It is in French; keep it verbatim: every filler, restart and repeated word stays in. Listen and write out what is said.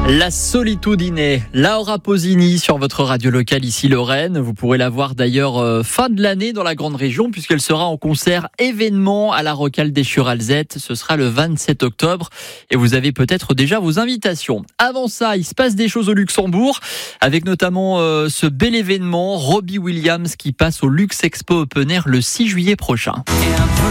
La Solitudine, Laura Pausini sur votre radio locale ici Lorraine. Vous pourrez la voir d'ailleurs euh, fin de l'année dans la grande région puisqu'elle sera en concert événement à la Rocale des Churalzettes. Ce sera le vingt-sept octobre et vous avez peut-être déjà vos invitations. Avant ça, il se passe des choses au Luxembourg avec notamment euh, ce bel événement Robbie Williams qui passe au Luxe Expo Open Air le six juillet prochain.